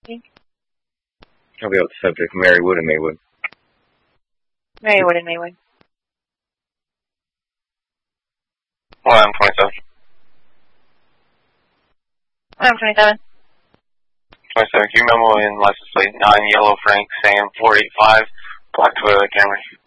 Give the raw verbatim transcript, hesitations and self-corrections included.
I'll be able to subject Mary Wood and Maywood. Mary Wood and Maywood. Well, I'm twenty-seven. I'm twenty-seven. twenty-seven, Q memo in license plate nine, yellow Frank, Sam, four eight five, black Toyota Camry.